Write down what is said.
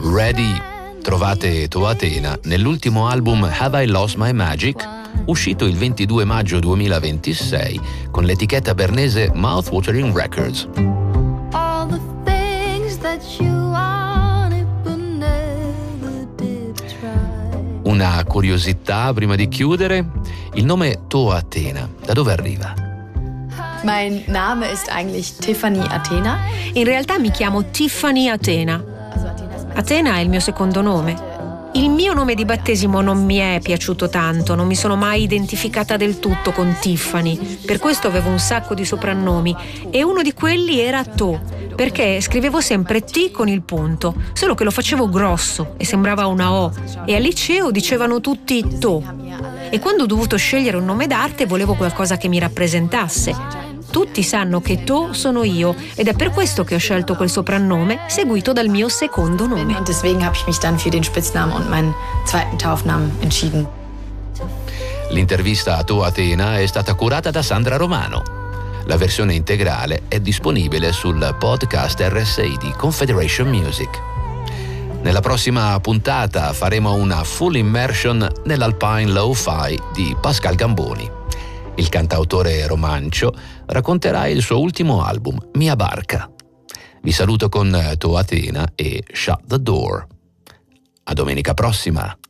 Ready trovate To Athena nell'ultimo album Have I Lost My Magic, uscito il 22 maggio 2026 con l'etichetta bernese Mouthwatering Records. All the things that you wanted but never did try. Una curiosità prima di chiudere: il nome To Athena, da dove arriva? Mein Name ist eigentlich Tiffany Athena. In realtà mi chiamo Tiffany Athena. Athena è il mio secondo nome. Il mio nome di battesimo non mi è piaciuto tanto, non mi sono mai identificata del tutto con Tiffany, per questo avevo un sacco di soprannomi e uno di quelli era To, perché scrivevo sempre T con il punto, solo che lo facevo grosso e sembrava una O, e al liceo dicevano tutti To. E quando ho dovuto scegliere un nome d'arte volevo qualcosa che mi rappresentasse. Tutti sanno che To sono io ed è per questo che ho scelto quel soprannome seguito dal mio secondo nome. Und deswegen habe ich mich dann für den Spitznamen und meinen zweiten Taufnamen entschieden. L'intervista a To Athena è stata curata da Sandra Romano. La versione integrale è disponibile sul podcast RSI di Confederation Music. Nella prossima puntata faremo una full immersion nell'Alpine Lo-Fi di Pascal Gamboni. Il cantautore romancio racconterà il suo ultimo album, Mia Barca. Vi saluto con To Athena e Shut the Door. A domenica prossima!